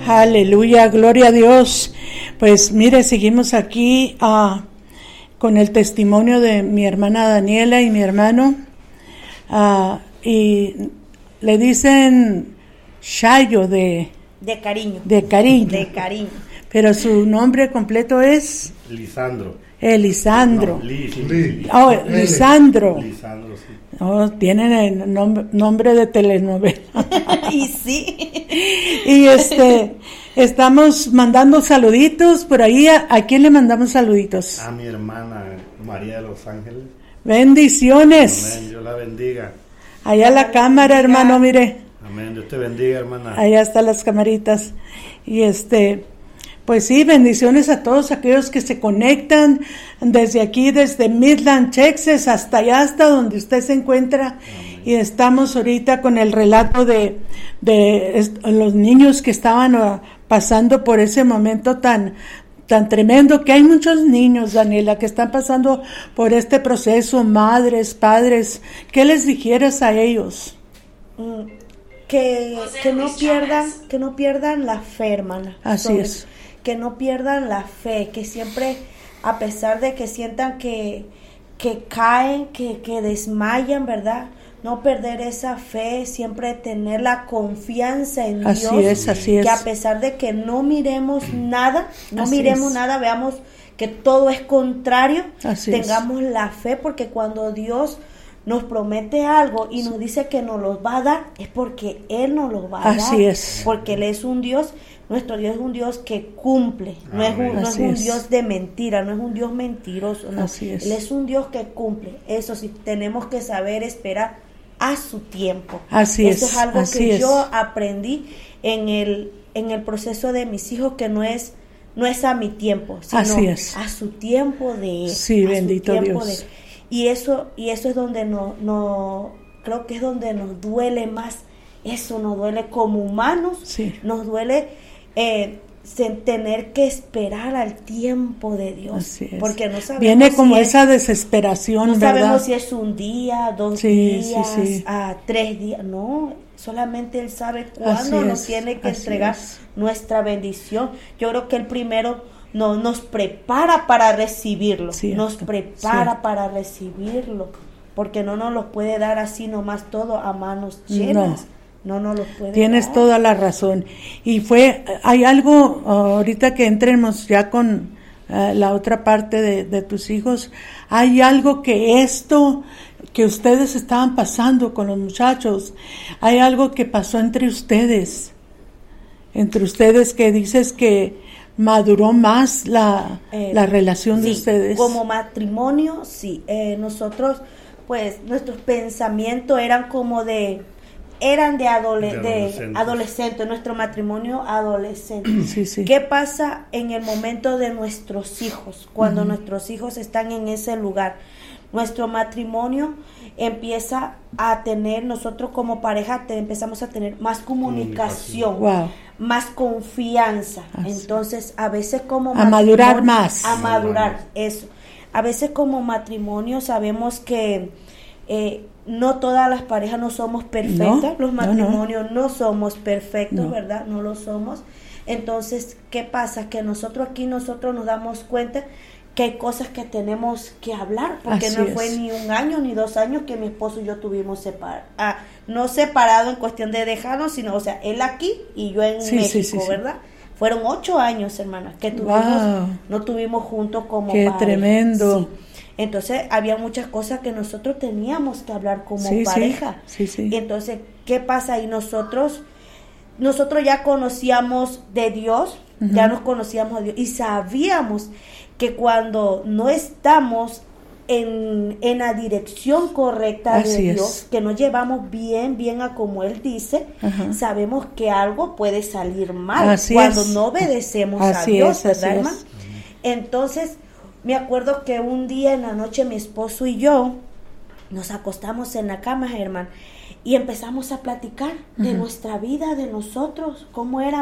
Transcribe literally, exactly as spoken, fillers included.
Aleluya, gloria a Dios. Pues mire, seguimos aquí uh, con el testimonio de mi hermana Daniela y mi hermano. Uh, y le dicen Chayo de... De cariño. De cariño. De cariño. Pero su nombre completo es... Lisandro. Elisandro. No, Liz, Liz. Oh, Lisandro. Lisandro, sí. Oh, tienen el nombre, nombre de telenovela. Y sí. Y este, estamos mandando saluditos por ahí. ¿A, a quién le mandamos saluditos? A mi hermana María de los Ángeles. Bendiciones. Amén, Dios la bendiga. Allá la cámara, hermano, mire. Amén, Dios te bendiga, hermana. Allá están las camaritas. Y este, pues sí, bendiciones a todos aquellos que se conectan desde aquí, desde Midland, Texas, hasta allá, hasta donde usted se encuentra. Amén. Y estamos ahorita con el relato de, de est- los niños que estaban uh, pasando por ese momento tan, tan tremendo, que hay muchos niños, Daniela, que están pasando por este proceso, madres, padres. ¿Qué les dijeras a ellos? Mm, que, que no pierdan, que no pierdan la fe, hermana. Así Sobre- es. Que no pierdan la fe, que siempre, a pesar de que sientan que, que caen, que, que desmayan, ¿verdad? No perder esa fe, siempre tener la confianza en Así Dios. es, así es. Que a pesar de que no miremos nada, no Así miremos es. nada, veamos que todo es contrario, Así es. tengamos la fe, porque cuando Dios nos promete algo y nos dice que nos los va a dar, es porque Él nos los va a dar. Así es. Porque Él es un Dios, nuestro Dios es un Dios que cumple, no es un, no es Así un es. Dios de mentira, no es un Dios mentiroso, no. Así es. Él es un Dios que cumple. Eso sí, tenemos que saber esperar a su tiempo. Así Eso es, es algo así que es. yo aprendí en el, en el proceso de mis hijos, que no es, no es a mi tiempo, sino Así es. a su tiempo de Él. Sí, a su bendito tiempo Dios. de- y eso, y eso es donde no, no, creo que es donde nos duele más. Eso nos duele como humanos. Sí. Nos duele eh, se- tener que esperar al tiempo de Dios. Así es. Porque no sabemos Viene como si es- esa desesperación, no ¿verdad? sabemos si es un día, dos Sí, días, sí, sí. ah, tres días. No, solamente Él sabe cuándo Así nos es, tiene que así entregar es. nuestra bendición. Yo creo que Él primero no, nos prepara para recibirlo. Cierto, nos prepara cierto. para recibirlo. Porque no nos los puede dar así nomás todo a manos llenas. No, no nos los puede Tienes dar. toda la razón. Y fue, hay algo, uh, ahorita que entremos ya con uh, la otra parte de, de tus hijos, hay algo que esto que ustedes estaban pasando con los muchachos, hay algo que pasó entre ustedes, entre ustedes que dices que maduró más la, Eh, la relación de sí, ustedes. Como matrimonio, sí. Eh, nosotros, pues, nuestros pensamientos eran como de, eran de, adole- De de adolescentes. adolescentes, nuestro matrimonio adolescente. Sí, sí. ¿Qué pasa en el momento de nuestros hijos? Cuando Ujú. nuestros hijos están en ese lugar. Nuestro matrimonio empieza a tener, nosotros como pareja te, empezamos a tener más comunicación, Wow. más confianza. Así. Entonces, a veces como A madurar matrimonio- más. A madurar, eso. A veces como matrimonio sabemos que eh, no todas las parejas no somos perfectas, No, los no, no. matrimonios no, somos perfectos, No. ¿verdad? No lo somos. Entonces, ¿qué pasa? Que nosotros aquí, nosotros nos damos cuenta que hay cosas que tenemos que hablar, porque Así no es. fue ni un año ni dos años que mi esposo y yo tuvimos separados. Ah, no separado en cuestión de dejarnos, sino, o sea, él aquí y yo en Sí, sí, México, sí, sí. ¿verdad? Fueron ocho años, hermana, que tuvimos, Wow. no tuvimos juntos como Qué pareja. tremendo. Sí. Entonces, había muchas cosas que nosotros teníamos que hablar como Sí, sí, pareja. sí, sí. Y entonces, ¿qué pasa? Y nosotros, nosotros ya conocíamos de Dios, Ujú. ya nos conocíamos de Dios y sabíamos que cuando no estamos en, en la dirección correcta Así de es. Dios, que nos llevamos bien, bien a como Él dice, Ajá. sabemos que algo puede salir mal Así cuando es. no obedecemos a Así Dios, es, así ¿verdad, es. hermano? Entonces, me acuerdo que un día en la noche mi esposo y yo nos acostamos en la cama, hermano, y empezamos a platicar de Ujú. nuestra vida, de nosotros, cómo era